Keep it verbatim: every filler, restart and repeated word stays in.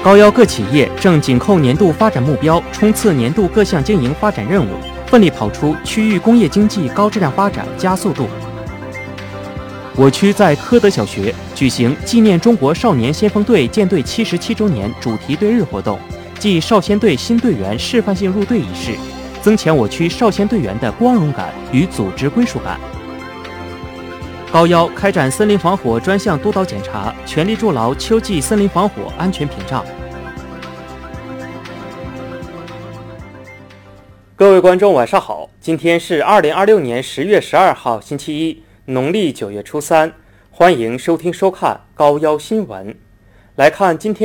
高幺各企业正紧扣年度发展目标，冲刺年度各项经营发展任务，奋力跑出区域工业经济高质量发展加速度。我区在科德小学举行纪念中国少年先锋队建队七十七周年主题队日活动暨少先队新队员示范性入队仪式，增强我区少先队员的光荣感与组织归属感。高幺开展森林防火专项督导检查，全力筑牢秋季森林防火安全屏障。各位观众晚上好，今天是二零二六年十月十二号星期一，农历九月初三，欢迎收听收看高幺新闻。来看今天